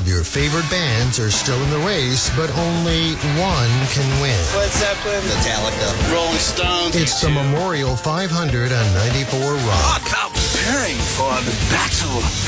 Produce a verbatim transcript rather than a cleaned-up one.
of your favorite bands are still in the race, but only one can win. Led Zeppelin, Metallica, Rolling Stones. It's the Memorial five hundred on ninety-four Rock. Rock out preparing for the battle.